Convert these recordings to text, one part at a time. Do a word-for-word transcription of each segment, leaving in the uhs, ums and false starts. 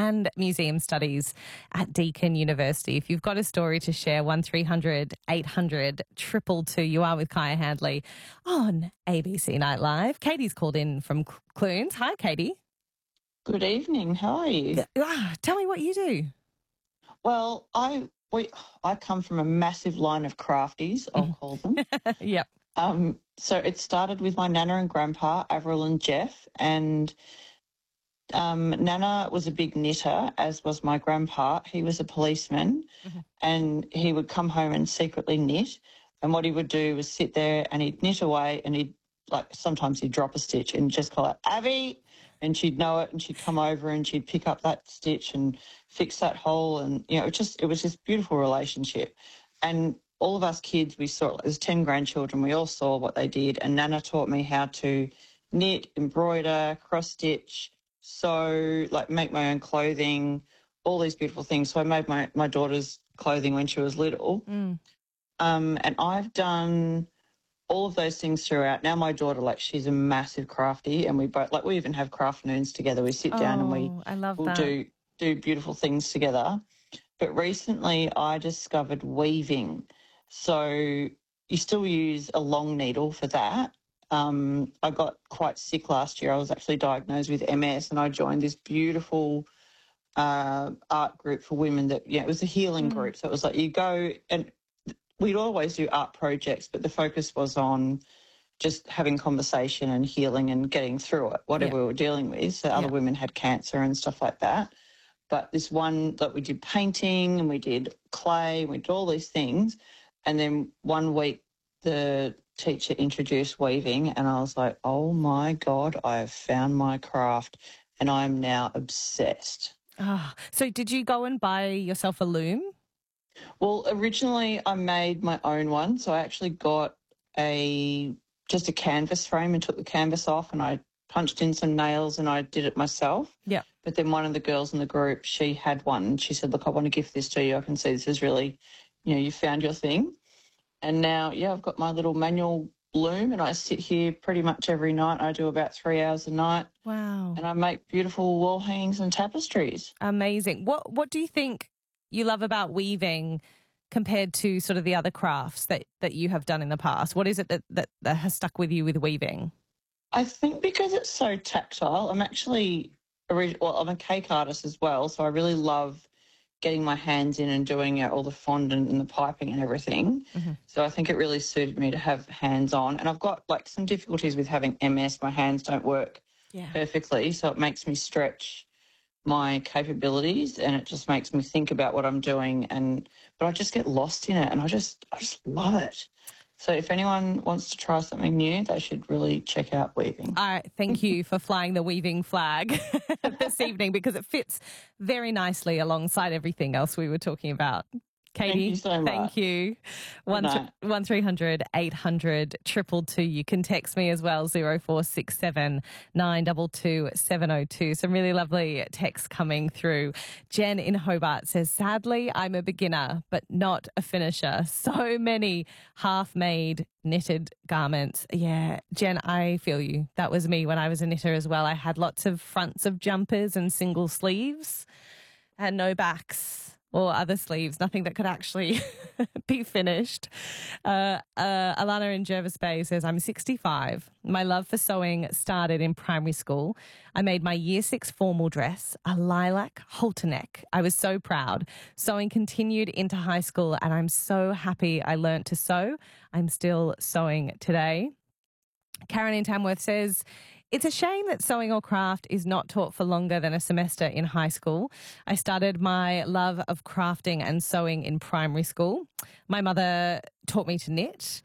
and Museum Studies at Deakin University. If you've got a story to share, one three hundred eight hundred two two two. You are with Kaya Handley on A B C Night Live. Katie's called in from Clunes. Hi, Katie. Good evening. How are you? Ah, tell me what you do. Well, I we I come from a massive line of crafties, I'll call them. Yep. Um, so it started with my Nana and Grandpa, Avril and Jeff, and um, Nana was a big knitter, as was my grandpa. He was a policeman, Mm-hmm. and he would come home and secretly knit. And what he would do was sit there and he'd knit away, and he'd, like, sometimes he'd drop a stitch and just call out, Abby, and she'd know it, and she'd come over and she'd pick up that stitch and fix that hole. And, you know, it just, it was this beautiful relationship. And all of us kids, we saw, there's ten grandchildren, we all saw what they did. And Nana taught me how to knit, embroider, cross-stitch, sew, like make my own clothing, all these beautiful things. So I made my, my daughter's clothing when she was little. Mm. Um, and I've done all of those things throughout. Now my daughter, like, she's a massive crafty, and we both, like, we even have craft noons together. We sit down and we Oh, I love we'll that. do do beautiful things together. But recently I discovered weaving. So you still use a long needle for that. Um, I got quite sick last year. I was actually diagnosed with M S, and I joined this beautiful uh, art group for women that, yeah, it was a healing Mm. group. So it was like you go, and we'd always do art projects, but the focus was on just having conversation and healing and getting through it, whatever Yeah. we were dealing with. So other Yeah. women had cancer and stuff like that. But this one that we did painting and we did clay, we did all these things. And then one week the teacher introduced weaving, and I was like, oh my God, I have found my craft, and I'm now obsessed. Oh, so did you go and buy yourself a loom? Well, originally I made my own one. So I actually got a just a canvas frame and took the canvas off, and I punched in some nails and I did it myself. Yeah. But then one of the girls in the group, she had one, and she said, look, I want to gift this to you. I can see this is really, you know, you found your thing. And now, yeah, I've got my little manual loom, and I sit here pretty much every night. I do about three hours a night, Wow. and I make beautiful wall hangings and tapestries. Amazing. What What do you think you love about weaving compared to sort of the other crafts that, that you have done in the past? What is it that, that, that has stuck with you with weaving? I think because it's so tactile. I'm actually, orig- well, I'm a cake artist as well, so I really love getting my hands in and doing, you know, all the fondant and the piping and everything. Mm-hmm. So I think it really suited me to have hands on. And I've got, like, some difficulties with having M S. My hands don't work Yeah. perfectly, so it makes me stretch my capabilities, and it just makes me think about what I'm doing. And but I just get lost in it, and I just I just love it. So if anyone wants to try something new, they should really check out weaving. All right, thank you for flying the weaving flag this evening, because it fits very nicely alongside everything else we were talking about. Katie, Thank you so much. thank you. One, night. one three hundred eight hundred two two two. You can text me as well, zero four six seven nine two two seven zero two. Some really lovely texts coming through. Jen in Hobart says, sadly, I'm a beginner, but not a finisher. So many half-made knitted garments. Yeah, Jen, I feel you. That was me when I was a knitter as well. I had lots of fronts of jumpers and single sleeves and no backs or other sleeves, nothing that could actually be finished. Uh, uh, Alana in Jervis Bay says, I'm sixty-five. My love for sewing started in primary school. I made my year six formal dress, a lilac halter neck. I was so proud. Sewing continued into high school, and I'm so happy I learnt to sew. I'm still sewing today. Karen in Tamworth says, it's a shame that sewing or craft is not taught for longer than a semester in high school. I started my love of crafting and sewing in primary school. My mother taught me to knit.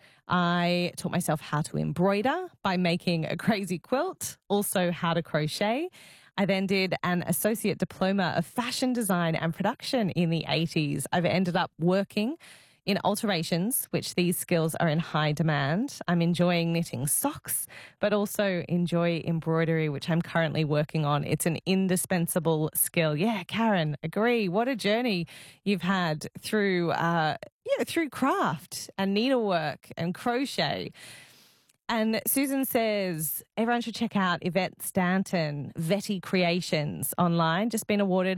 I taught myself how to embroider by making a crazy quilt, also how to crochet. I then did an associate diploma of fashion design and production in the eighties. I've ended up working in alterations, which these skills are in high demand. I'm enjoying knitting socks, but also enjoy embroidery, which I'm currently working on. It's an indispensable skill. Yeah, Karen, agree. What a journey you've had through, uh, yeah, through craft and needlework and crochet. And Susan says everyone should check out Yvette Stanton, Vetty Creations online. Just been awarded